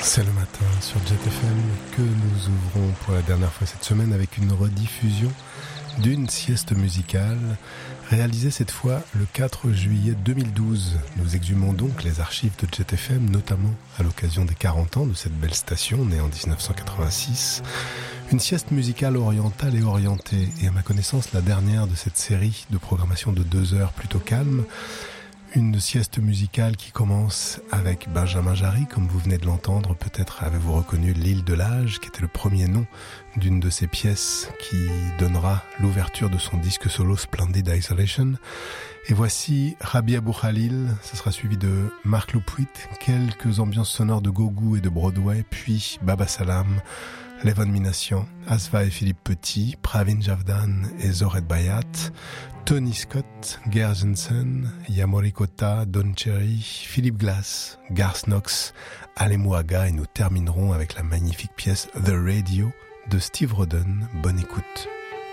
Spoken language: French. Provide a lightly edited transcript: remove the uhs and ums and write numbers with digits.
C'est le matin sur Jet FM que nous ouvrons pour la dernière fois cette semaine avec une rediffusion d'une sieste musicale réalisée cette fois le 4 juillet 2012. Nous exhumons donc les archives de Jet FM, notamment à l'occasion des 40 ans de cette belle station née en 1986. Une sieste musicale orientale et orientée, et à ma connaissance la dernière de cette série de programmation de 2 heures plutôt calme. Une sieste musicale qui commence avec Benjamin Jarry, comme vous venez de l'entendre. Peut-être avez-vous reconnu L'île de l'âge, qui était le premier nom d'une de ses pièces qui donnera l'ouverture de son disque solo Splendid Isolation. Et voici Rabih Abou Khalil, ce sera suivi de Marc Loupouit, quelques ambiances sonores de Gogou et de Broadway, puis Baba Salam, Levon Minassian, Asva et Philippe Petit, Pravin Javdan et Zored Bayat, Tony Scott, Ger Jensen, Yamori Kota, Don Cherry, Philip Glass, Garth Knox, Alemu Aga, et nous terminerons avec la magnifique pièce The Radio de Steve Rodden. Bonne écoute.